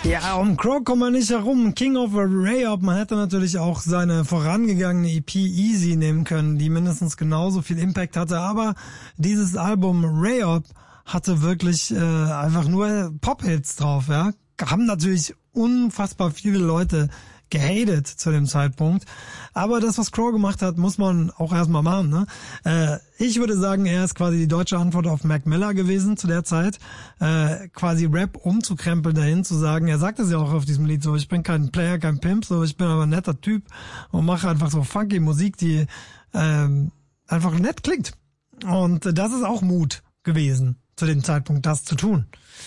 Ja, um Crow kommt man nicht herum. King of Rayop, man hätte natürlich auch seine vorangegangene EP Easy nehmen können, die mindestens genauso viel Impact hatte, aber dieses Album Rayop hatte wirklich einfach nur Pop-Hits drauf, ja. Haben natürlich unfassbar viele Leute gehatet zu dem Zeitpunkt. Aber das, was Crow gemacht hat, muss man auch erstmal machen, ne? Ich würde sagen, er ist quasi die deutsche Antwort auf Mac Miller gewesen zu der Zeit. Quasi Rap umzukrempeln dahin, zu sagen, er sagt es ja auch auf diesem Lied so, ich bin kein Player, kein Pimp, so, ich bin aber ein netter Typ und mache einfach so funky Musik, die einfach nett klingt. Und das ist auch Mut gewesen, zu dem Zeitpunkt das zu tun.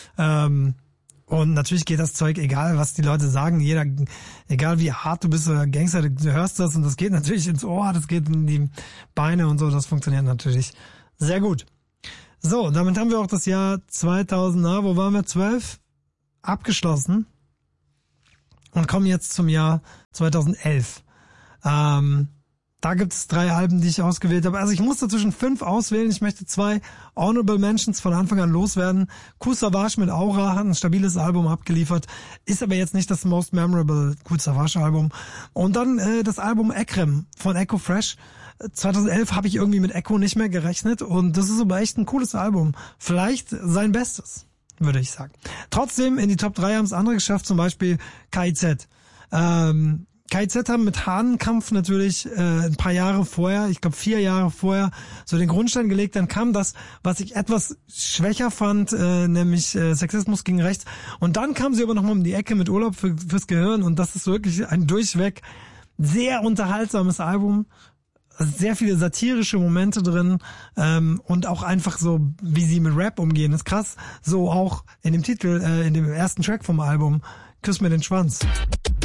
Und natürlich geht das Zeug, egal was die Leute sagen, egal wie hart du bist oder Gangster, du hörst das und das geht natürlich ins Ohr, das geht in die Beine und so, das funktioniert natürlich sehr gut. So, damit haben wir auch das Jahr 2000, wo waren wir, 12, abgeschlossen und kommen jetzt zum Jahr 2011. Da gibt es 3 Alben, die ich ausgewählt habe. Also ich musste zwischen 5 auswählen. Ich möchte 2 Honorable Mentions von Anfang an loswerden. Kool Savas mit Aura hat ein stabiles Album abgeliefert, ist aber jetzt nicht das most memorable Kool Savas Album. Und dann das Album Ekrem von Echo Fresh. 2011 habe ich irgendwie mit Echo nicht mehr gerechnet und das ist aber echt ein cooles Album. Vielleicht sein Bestes, würde ich sagen. Trotzdem in die Top 3 haben es andere geschafft, zum Beispiel KIZ. KIZ haben mit Hahnenkampf natürlich ein paar Jahre vorher, ich glaube 4 Jahre vorher, so den Grundstein gelegt. Dann kam das, was ich etwas schwächer fand, nämlich Sexismus gegen Rechts. Und dann kam sie aber nochmal um die Ecke mit Urlaub fürs Gehirn. Und das ist wirklich ein durchweg sehr unterhaltsames Album. Sehr viele satirische Momente drin und auch einfach so, wie sie mit Rap umgehen. Das ist krass. So auch in dem Titel, in dem ersten Track vom Album, Küss mir den Schwanz.